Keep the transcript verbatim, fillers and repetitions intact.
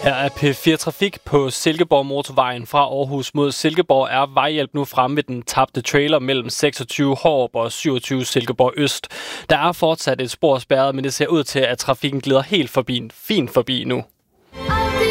Her er P fire Trafik på Silkeborg Motorvejen fra Aarhus mod Silkeborg. Er vejhjælp nu fremme ved den tabte trailer mellem seksogtyve Hårup og syvogtyve Silkeborg Øst. Der er fortsat et spor spærret, men det ser ud til, at trafikken glider helt forbi, fint forbi nu.